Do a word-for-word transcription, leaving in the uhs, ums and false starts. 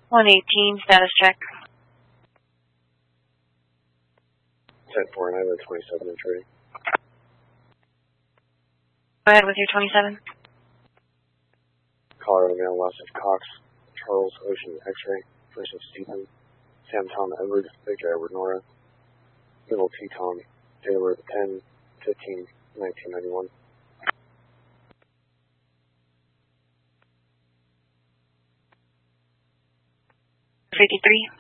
one eighteen, status check. ten four nine with twenty-seven inch rating. Go ahead with your twenty-seven. Colorado male, last of Cox, Charles Ocean X-ray, first of Stephen, Sam Tom Edward, Victor Edward Nora, Little T Tom, Taylor ten fifteen nineteen ninety-one. fifty-three.